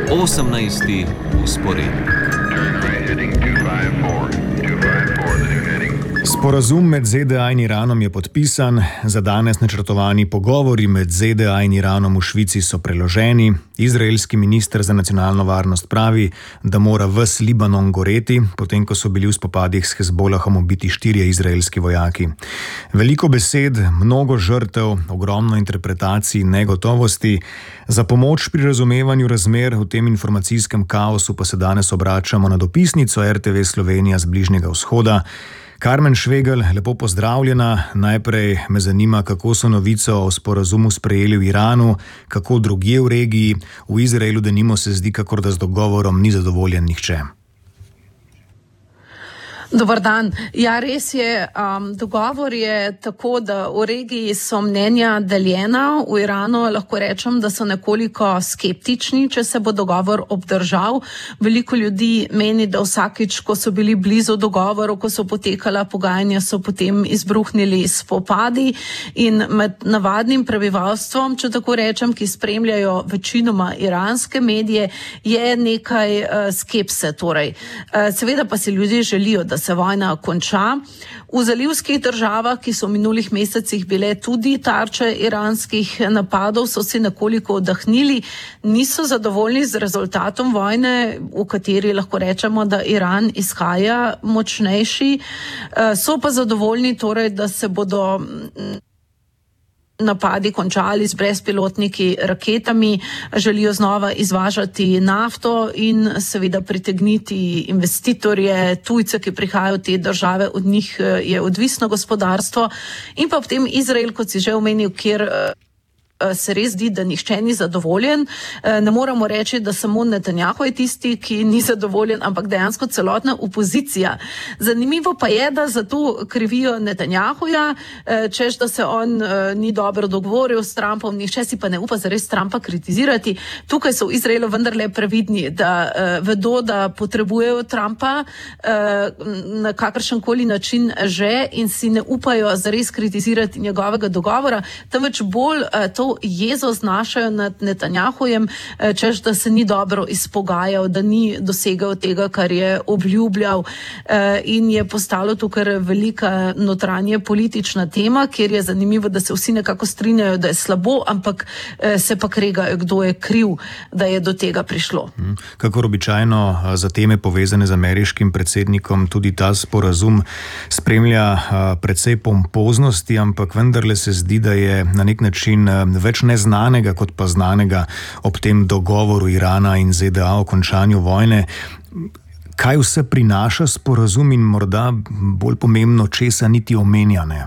18. usporednik. Sporazum med ZDA in Iranom je podpisan, za danes načrtovani pogovori med ZDA in Iranom v Švici so preloženi. Izraelski minister za nacionalno varnost pravi, da mora ves Libanon goreti, potem ko so bili v spopadih s Hezbolahom ubiti 4 izraelski vojaki. Veliko besed, mnogo žrtev, ogromno interpretacij in negotovosti. Za pomoč pri razumevanju razmer v tem informacijskem kaosu pa se danes obračamo na dopisnico RTV Slovenija z Bližnjega vzhoda. Karmen Švegelj, lepo pozdravljena. Najprej me zanima, kako so novico o sporazumu sprejeli v Iranu, kako drugje v regiji. V Izraelu denimo se zdi, kakor da z dogovorom ni zadovoljen nihče. Dobar dan. Ja, res je. Dogovor je tako, da v regiji so mnenja deljena. V Iranu lahko rečem, da so nekoliko skeptični, če se bo dogovor obdržal. Veliko ljudi meni, da vsakič, ko so bili blizu dogovoru, ko so potekala pogajanja, so potem izbruhnili spopadi in med navadnim prebivalstvom, če tako rečem, ki spremljajo večinoma iranske medije, je nekaj skepse. Torej. Seveda pa si ljudje želijo, da se vojna konča. V zalivskih državah, ki so v minulih mesecih bile tudi tarče iranskih napadov, so si nekoliko oddahnili, niso zadovoljni z rezultatom vojne, v kateri lahko rečemo, da Iran izhaja močnejši. So pa zadovoljni torej, da se bodo napadi končali z brezpilotniki raketami, želijo znova izvažati nafto in seveda pritegniti investitorje, tujce, ki prihajajo v te države, od njih je odvisno gospodarstvo. In pa potem Izrael, kot si že omenil, kjer se res zdi, da nihče ni zadovoljen. Ne moramo reči, da samo Netanjahu je tisti, ki ni zadovoljen, ampak dejansko celotna opozicija. Zanimivo pa je, da zato krivijo Netanjahuja, češ, da se on ni dobro dogovoril s Trumpom, nihče si pa ne upa zares Trumpa kritizirati. Tukaj so v Izraelu vendarle previdni, da vedo, da potrebujejo Trumpa na kakršenkoli način že in si ne upajo zares kritizirati njegovega dogovora, temveč bolj to jezo znašajo nad Netanjahujem, češ, da se ni dobro izpogajal, da ni dosegel tega, kar je obljubljal, in je postalo tukaj velika notranje politična tema, kjer je zanimivo, da se vsi nekako strinjajo, da je slabo, ampak se pa kregajo, kdo je kriv, da je do tega prišlo. Kakor običajno za teme povezane z ameriškim predsednikom tudi ta sporazum spremlja precej pompoznosti, ampak vendarle se zdi, da je na nek način več neznanega kot pa znanega ob tem dogovoru Irana in ZDA o končanju vojne. Kaj vse prinaša sporazum in morda bolj pomembno, česa niti omenjane?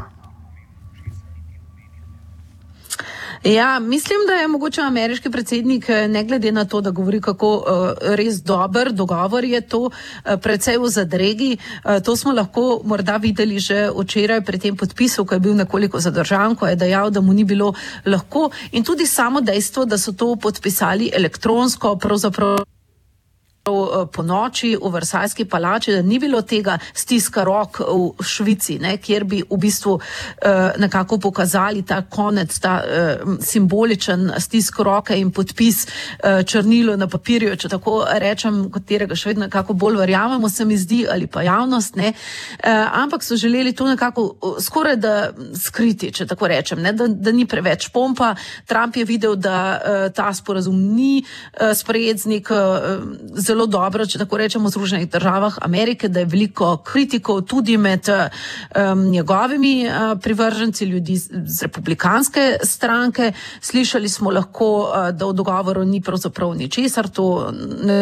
Ja, mislim, da je mogoče ameriški predsednik, ne glede na to, da govori, kako res dober dogovor je to, precej v zadregi. To smo lahko morda videli že včeraj pri tem podpisu, ko je bil nekoliko zadržan, ko je dejal, da mu ni bilo lahko. In tudi samo dejstvo, da so to podpisali elektronsko, pravzaprav po noči v Versajski palači, da ni bilo tega stiska rok v Švici, kjer bi v bistvu nekako pokazali ta konec, ta simboličen stisk roke in podpis, črnilo na papirju, če tako rečem, katerega še vedno nekako bolj verjamemo, se mi zdi, ali pa javnost, ampak so želeli to nekako skoraj da skriti, če tako rečem, da ni preveč pompa. Trump je videl, da ta sporazum ni sprejet z neko zelo dobro, če tako rečemo, v Združenih državah Amerike, da je veliko kritikov tudi med njegovimi privrženci, ljudi z republikanske stranke. Slišali smo lahko, da v dogovoru ni pravzaprav ničesar, to ne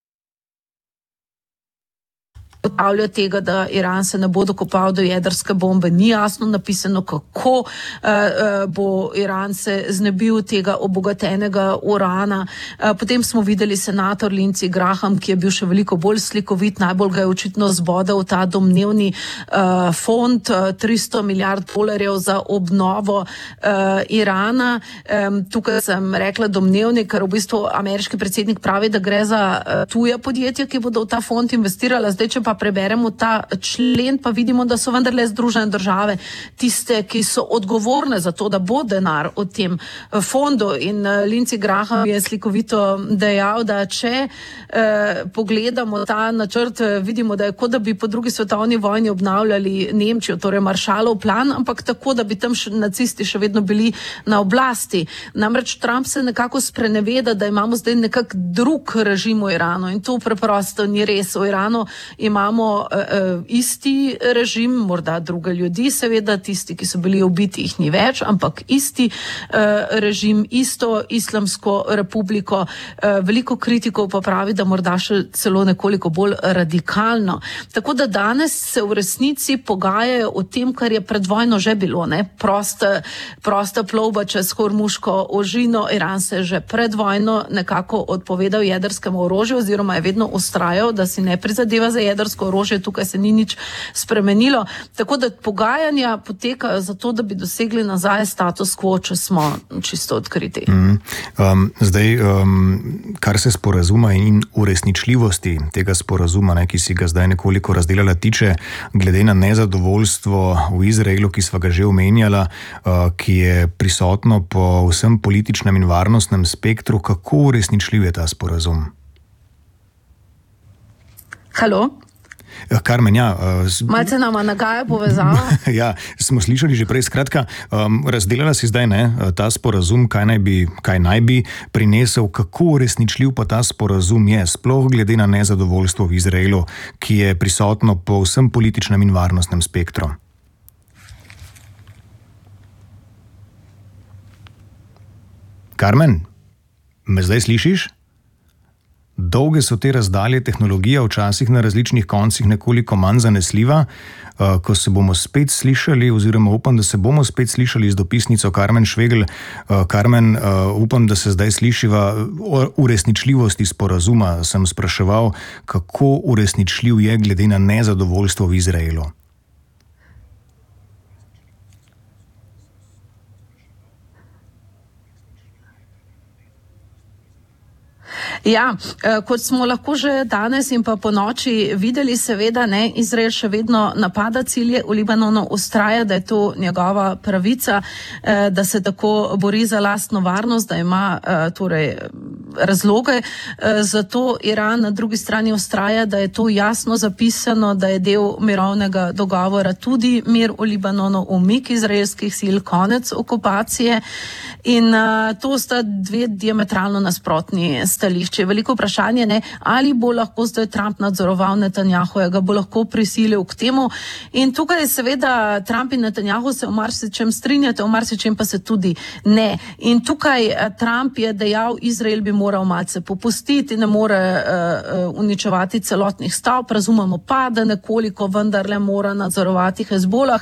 ugotavlja tega, da Iran se ne bo dokopal do jedrske bombe. Ni jasno napisano, kako bo Iran se znebil tega obogatenega urana. Potem smo videli senator Lindsey Graham, ki je bil še veliko bolj slikovit, najbolj ga je očitno zbodel ta domnevni fond, $300 milijard za obnovo Irana. Tukaj sem rekla domnevni, ker v bistvu ameriški predsednik pravi, da gre za tuja podjetja, ki bodo v ta fond investirala. Zdaj, če pa pa preberemo ta člen, pa vidimo, da so vendarle Združene države tiste, ki so odgovorne za to, da bo denar v tem fondu. In Lindsey Graham je slikovito dejal, da če pogledamo ta načrt, vidimo, da je kot da bi po drugi svetovni vojni obnavljali Nemčijo, torej Marshallov plan, ampak tako, da bi tam nacisti še vedno bili na oblasti. Namreč Trump se nekako spreneveda, da imamo zdaj nekak drug režim v Iranu in to preprosto ni res. V Iranu imamo isti režim, morda druge ljudi, seveda tisti, ki so bili ubiti, jih ni več, ampak isti režim, isto islamsko republiko. Veliko kritikov pa pravi, da morda še celo nekoliko bolj radikalno. Tako da danes se v resnici pogajajo o tem, kar je pred vojno že bilo, ne? Prosta plovba čez Hormuško ožino. Iran se je že pred vojno nekako odpovedal jedrskemu orožju oziroma je vedno ustrajal, da si ne prizadeva za jedrsko orožje, tukaj se ni nič spremenilo. Tako da pogajanja potekajo zato, da bi dosegli nazaj status quo, če smo čisto odkriti. Zdaj, kar se sporazuma in uresničljivosti tega sporazuma, ki si ga zdaj nekoliko razdelala, tiče, glede na nezadovoljstvo v Izraelu, ki sva ga že omenjala, ki je prisotno po vsem političnem in varnostnem spektru, kako uresničljiv je ta sporazum? Halo? Karmen, ja. Malce nama nagaja povezava. Ja, smo slišali že prej. Skratka, razdelala si zdaj ta sporazum, kaj naj bi prinesel, kako uresničljiv pa ta sporazum je, sploh glede na nezadovoljstvo v Izraelu, ki je prisotno po vsem političnem in varnostnem spektru. Karmen, me zdaj slišiš? Dolge so te razdalje, tehnologija včasih na različnih koncih nekoliko manj zanesljiva. Ko se bomo spet slišali, oziroma upam, da se bomo spet slišali z dopisnico Karmen Švegl. Karmen, upam, da se zdaj slišiva o uresničljivosti sporazuma. Sem spraševal, kako uresničljiv je glede na nezadovoljstvo v Izraelu. Ja, kot smo lahko že danes in pa po noči videli, seveda Izrael še vedno napada cilje v Libanonu, ustraja, da je to njegova pravica, da se tako bori za lastno varnost, da ima torej razloge. Zato Iran na drugi strani ustraja, da je to jasno zapisano, da je del mirovnega dogovora tudi mir v Libanonu, umik izraelskih sil, konec okupacije. In to sta dve diametralno nasprotni stališči. Veliko vprašanje, ali bo lahko zdaj Trump nadzoroval Netanjahuja, ga bo lahko prisilil k temu. In tukaj seveda Trump in Netanjahu se v marsičem strinjate, v marsičem pa se tudi ne. In tukaj Trump je dejal, Izrael bi moral malce popustiti, ne more uničevati celotnih stavb, razumemo pa, da nekoliko vendarle mora nadzorovati Hezbolah.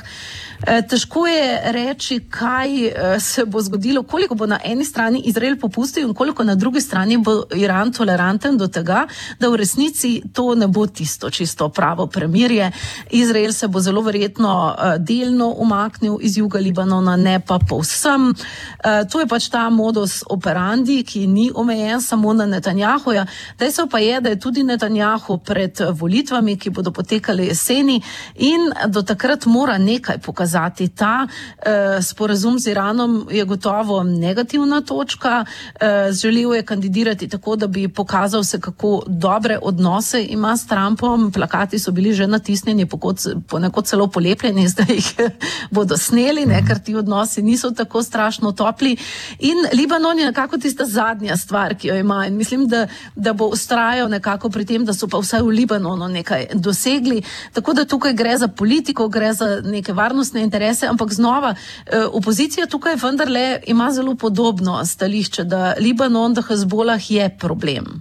Težko je reči, kaj se bo zgodilo, koliko bo na eni strani Izrael popustil in koliko na drugi strani bo Iran toleranten do tega, da v resnici to ne bo tisto čisto pravo premirje. Izrael se bo zelo verjetno delno umaknil iz juga Libanona, ne pa povsem. To je pač ta modus operandi, ki ni omejen samo na Netanjahuja. Dejstvo pa je, da je tudi Netanjahu pred volitvami, ki bodo potekale jeseni, in do takrat mora nekaj pokazati. Ta sporazum z Iranom je gotovo negativna točka. Želel je kandidirati tako, da bi pokazal se, kako dobre odnose ima s Trumpom. Plakati so bili že natisnjeni, ponekod celo polepljeni, zdaj jih bodo sneli, ker ti odnosi niso tako strašno topli. In Libanon je nekako tista zadnja stvar, ki jo ima. In mislim, da bo ustrajal nekako pri tem, da so pa vsaj v Libanonu nekaj dosegli. Tako da tukaj gre za politiko, gre za neke varnostne interese, ampak znova, opozicija tukaj vendarle ima zelo podobno stališče, da Libanon, da Hezbolah je problem.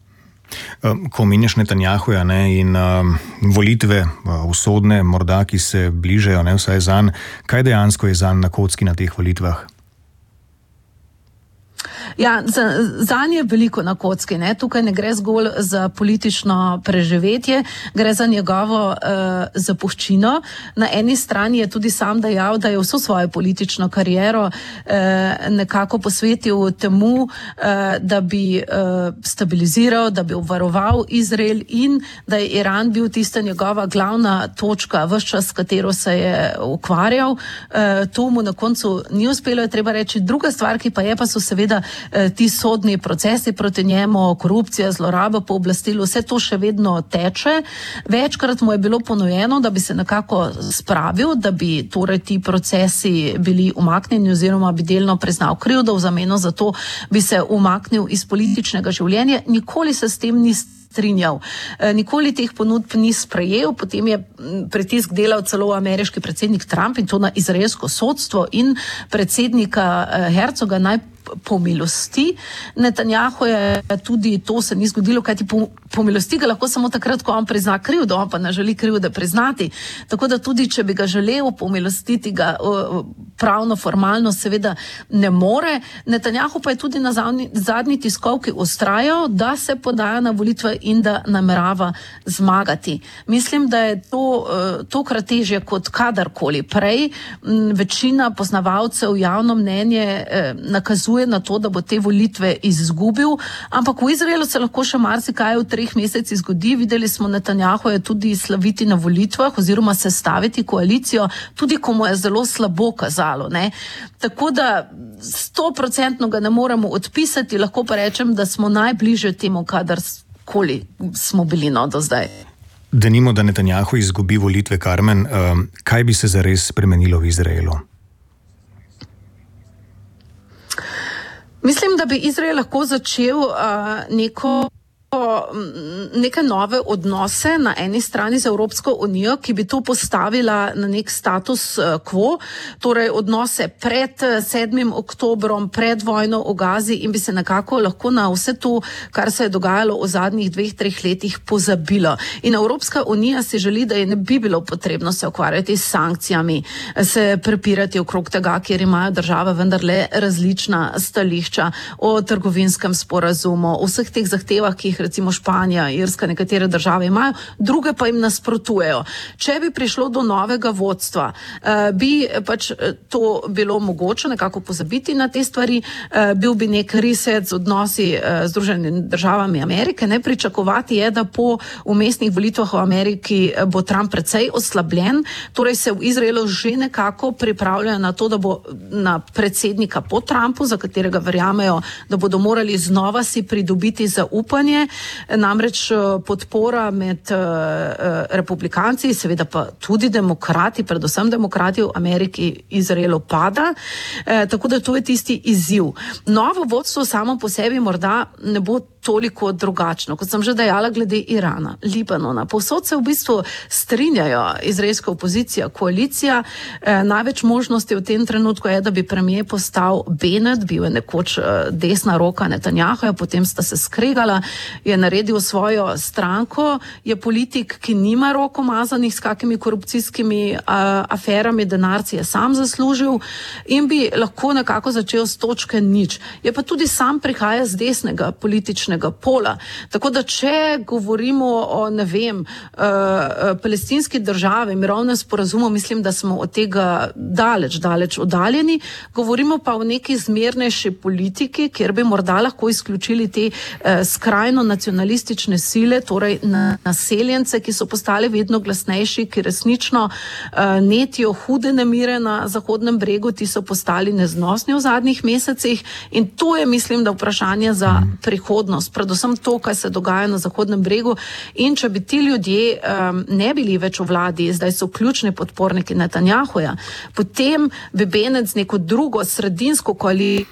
Ko omenjaš Netanjahuja in volitve usodne, morda, ki se bližajo, vsaj zanj, kaj dejansko je zanj na kocki na teh volitvah? Ja, zanje je veliko na kocki, ne? Tukaj ne gre zgolj za politično preživetje, gre za njegovo zapuščino. Na eni strani je tudi sam dejal, da je vso svojo politično kariero nekako posvetil temu, da bi stabiliziral, da bi obvaroval Izrael in da je Iran bil tista njegova glavna točka, ves čas, s katero se je ukvarjal. To mu na koncu ni uspelo, je treba reči. Druga stvar, ki pa je, pa so seveda ti sodni procesi proti njemu, korupcija, zloraba pooblastil, vse to še vedno teče. Večkrat mu je bilo ponujeno, da bi se nekako spravil, da bi torej ti procesi bili umaknjeni oziroma bi delno priznal krivdo, v zameno za to bi se umaknil iz političnega življenja. Nikoli se s tem ni strinjal. Nikoli teh ponudb ni sprejel, potem je pritisk delal celo ameriški predsednik Trump in to na izraelsko sodstvo in predsednika Herzoga naj pomilosti. Netanjahu je tudi to se ni zgodilo, kajti pomilosti ga lahko samo takrat, ko on prizna krivdo, on pa ne želi krivde priznati. Tako da tudi, če bi ga želel pomilostiti, ga pravno, formalno seveda ne more. Netanjahu pa je tudi na zadnji tiskovki vztrajal, da se podaja na volitve in da namerava zmagati. Mislim, da je to tokrat težje kot kadarkoli prej. Večina poznavalcev javno mnenje nakazuje na to, da bo te volitve izgubil, ampak v Izraelu se lahko še marsikaj v 3 mesecih zgodi. Videli smo Netanjahu je tudi slaviti na volitvah oziroma sestaviti koalicijo, tudi ko mu je zelo slabo kazalo, ne. Tako da 100% ga ne moremo odpisati, lahko pa rečem, da smo najbližje temu, kadarkoli smo bili do zdaj. Denimo, da Netanjahu izgubi volitve, Karmen, kaj bi se zares spremenilo v Izraelu? Mislim, da bi Izrael lahko začel neke nove odnose na eni strani z Evropsko unijo, ki bi to postavila na nek status quo, torej odnose pred 7. oktobrom, pred vojno v Gazi in bi se nekako lahko na vse to, kar se je dogajalo v zadnjih 2-3 letih, pozabilo. In Evropska unija si želi, da je ne bi bilo potrebno se ukvarjati s sankcijami, se prepirati okrog tega, kjer imajo države vendarle različna stališča o trgovinskem sporazumu, o vseh teh zahtevah, ki jih recimo Španija, Irska, nekatere države imajo, druge pa jim nasprotujejo. Če bi prišlo do novega vodstva, bi pač to bilo mogoče nekako pozabiti na te stvari, bil bi nek reset z odnosi z Združenimi državami Amerike, ne pričakovati je, da po umestnih volitvah v Ameriki bo Trump precej oslabljen, torej se v Izraelu že nekako pripravljajo na to, da bo na predsednika po Trumpu, za katerega verjamejo, da bodo morali znova si pridobiti zaupanje. Namreč podpora med republikanci, seveda pa tudi demokrati, predvsem demokrati v Ameriki, Izraelu pada, tako da to je tisti izziv. Novo vodstvo samo po sebi morda ne bo toliko drugačno, kot sem že dejala glede Irana, Libanona. Povsod se v bistvu strinjajo izraelska opozicija, koalicija. Največ možnosti v tem trenutku je, da bi premier postal Bennett, bil je nekoč desna roka Netanjahuja, potem sta se skregala, je naredil svojo stranko, je politik, ki nima rok umazanih s kakimi korupcijskimi aferami, denar si je sam zaslužil in bi lahko nekako začel s točke nič. Je pa tudi sam prihaja z desnega političnega pola. Tako da če govorimo o, ne vem, palestinski državi, mirovnem sporazumu, mislim, da smo od tega daleč oddaljeni. Govorimo pa o neki zmernejši politiki, kjer bi morda lahko izključili te skrajno nacionalistične sile, torej naseljence, ki so postali vedno glasnejši, ki resnično netijo hude nemire na Zahodnem bregu, ti so postali neznosni v zadnjih mesecih in to je, mislim, da vprašanje za prihodnost, predvsem to, kaj se dogaja na Zahodnem bregu in če bi ti ljudje ne bili več v vladi, zdaj so ključni podporniki Netanjahuja, potem bi Bennett z neko drugo sredinsko koalicijo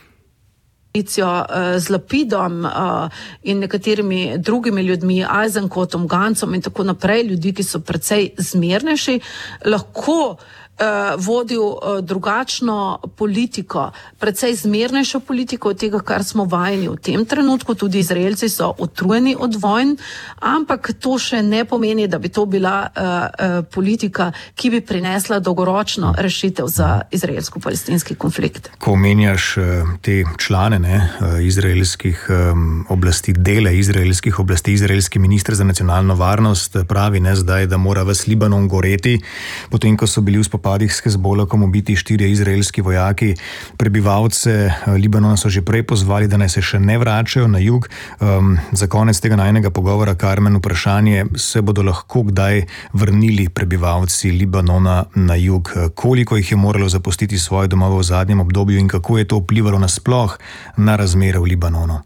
z Lapidom in nekaterimi drugimi ljudmi, Eisenkotom, Gancom in tako naprej, ljudi, ki so precej zmernejši, lahko vodil drugačno politiko, precej zmernejšo politiko od tega, kar smo vajeni v tem trenutku. Tudi Izraelci so utrujeni od vojn, ampak to še ne pomeni, da bi to bila politika, ki bi prinesla dolgoročno rešitev za izraelsko-palestinski konflikt. Ko omenjaš te člane izraelskih oblasti, dele izraelskih oblasti, izraelski minister za nacionalno varnost pravi zdaj, da mora ves Libanon goreti, potem ko so bili v spopadih s Hezbolahom ubiti 4 izraelski vojaki. Prebivalce Libanona so že prej pozvali, da naj se še ne vračajo na jug. Za konec tega najnega pogovora, Karmen, vprašanje, se bodo lahko kdaj vrnili prebivalci Libanona na jug? Koliko jih je moralo zapustiti svoje domove v zadnjem obdobju in kako je to vplivalo nasploh na razmere v Libanonu?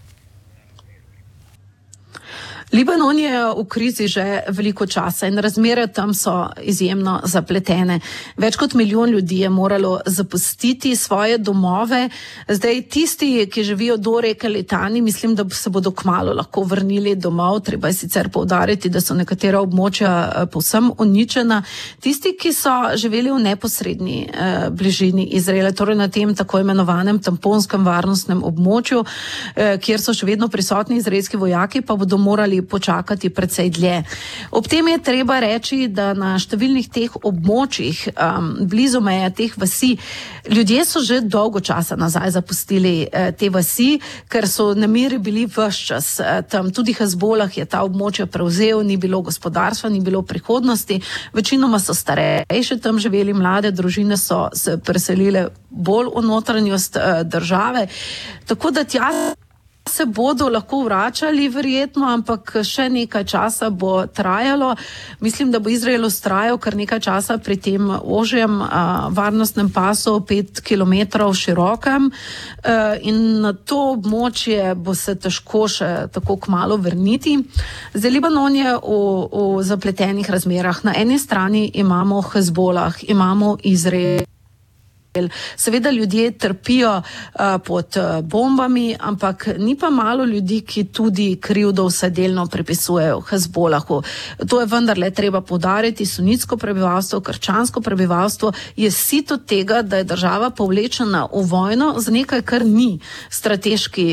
Libanon je v krizi že veliko časa in razmere tam so izjemno zapletene. Več kot 1 milijon ljudi je moralo zapustiti svoje domove. Zdaj tisti, ki živijo do reke Litani, mislim, da se bodo kmalu lahko vrnili domov. Treba je sicer poudariti, da so nekatera območja povsem uničena. Tisti, ki so živeli v neposredni bližini Izraela, torej na tem tako imenovanem tamponskem varnostnem območju, kjer so še vedno prisotni izraelski vojaki, pa bodo morali počakati precej dlje. Ob tem je treba reči, da na številnih teh območjih, blizu meje teh vasi, ljudje so že dolgo časa nazaj zapustili te vasi, ker so nemiri bili ves čas tam. Tudi Hezbolah je ta območja prevzel, ni bilo gospodarstva, ni bilo prihodnosti. Večinoma so starejši tam živeli, mlade družine so se preselile bolj v notranjost države. Tako da tja se bodo lahko vračali verjetno, ampak še nekaj časa bo trajalo. Mislim, da bo Izrael vztrajal kar nekaj časa pri tem ožjem varnostnem pasu 5 kilometrov širokem in na to območje bo se težko še tako kmalu vrniti. Zdaj Libanon je v zapletenih razmerah. Na eni strani imamo Hezbolah, imamo Izrael. Seveda ljudje trpijo pod bombami, ampak ni pa malo ljudi, ki tudi krivdo vsedelno pripisujejo Hezbolahu. To je vendarle treba poudariti. Sunitsko prebivalstvo, krščansko prebivalstvo je sito tega, da je država povlečena v vojno z nekaj, kar ni strateški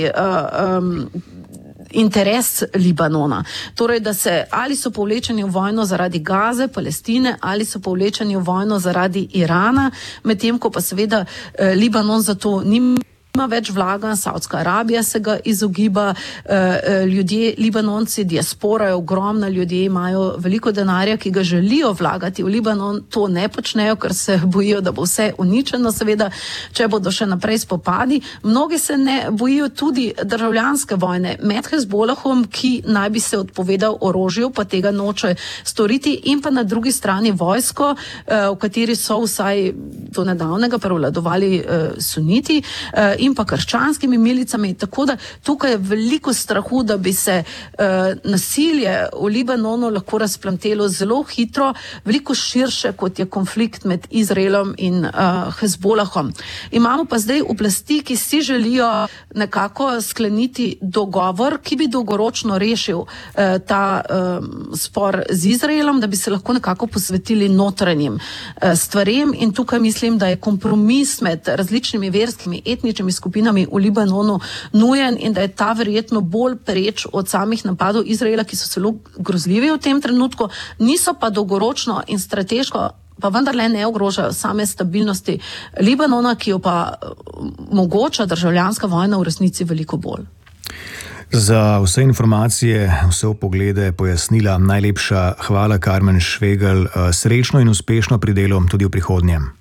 interes Libanona. Torej, da se ali so povlečeni v vojno zaradi Gaze, Palestine, ali so povlečeni v vojno zaradi Irana, medtem ko pa seveda Libanon za to nima več vlaga, Saudska Arabija se ga izogiba, ljudje, Libanonci, diaspora je ogromna, ljudje imajo veliko denarja, ki ga želijo vlagati v Libanon, to ne počnejo, ker se bojijo, da bo vse uničeno, seveda, če bodo še naprej spopadi. Mnogi se ne bojijo tudi državljanske vojne med Hezbolahom, ki naj bi se odpovedal orožju, pa tega noče storiti, in pa na drugi strani vojsko, v kateri so vsaj do nedavnega prevladovali suniti, in pa krščanskimi milicami, tako da tukaj je veliko strahu, da bi se nasilje v Libanonu lahko razplamtelo zelo hitro, veliko širše, kot je konflikt med Izraelom in Hezbolahom. Imamo pa zdaj oblasti, ki si želijo nekako skleniti dogovor, ki bi dolgoročno rešil ta spor z Izraelom, da bi se lahko nekako posvetili notranjim stvarem, in tukaj mislim, da je kompromis med različnimi verskimi, etničnimi skupinami v Libanonu nujen in da je ta verjetno bolj pereč od samih napadov Izraela, ki so zelo grozljivi v tem trenutku, niso pa dolgoročno in strateško pa vendarle ne ogrožajo same stabilnosti Libanona, ki jo pa mogoča državljanska vojna v resnici veliko bolj. Za vse informacije, vse vpoglede, pojasnila najlepša hvala, Karmen Švegelj. Srečno in uspešno pri delu tudi v prihodnjem.